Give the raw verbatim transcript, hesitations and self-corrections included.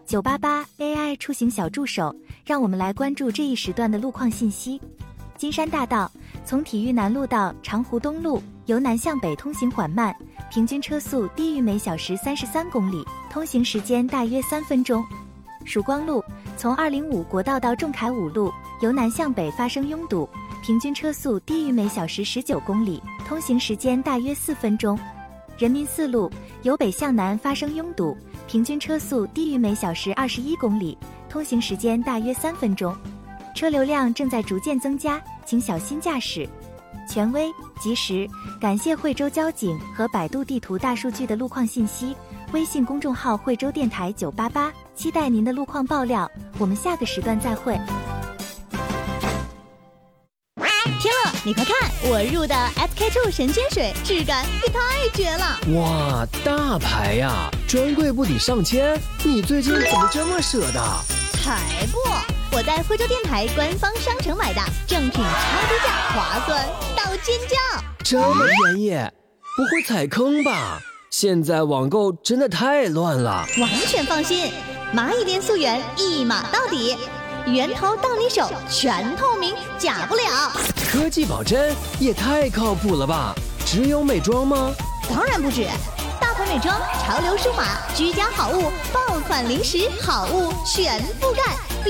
九八八 A I 出行小助手，让我们来关注这一时段的路况信息。金山大道从体育南路到长湖东路，由南向北通行缓慢，平均车速低于每小时三十三公里，通行时间大约三分钟。曙光路从二零五国道到仲恺五路，由南向北发生拥堵，平均车速低于每小时十九公里，通行时间大约四分钟。人民四路由北向南发生拥堵，平均车速低于每小时二十一公里，通行时间大约三分钟。车流量正在逐渐增加，请小心驾驶。权威、及时，感谢惠州交警和百度地图大数据的路况信息。微信公众号惠州电台九八八，期待您的路况爆料。我们下个时段再会。 天乐，你快看，我入的 S K two 神仙水，质感也太绝了！ 哇，大牌呀，专柜不抵上千，你最近怎么这么舍得？ 才不！我在惠州电台官方商城买的，正品超低价，划算到尖叫！ 这么便宜，不会踩坑吧？现在网购真的太乱了。 完全放心，蚂蚁链溯源一码到底，源头到你手，全透明，假不了。 科技保真也太靠谱了吧？只有美妆吗？ 当然不止，大牌美妆、潮流数码、居家好物、爆款零食，好物全覆盖。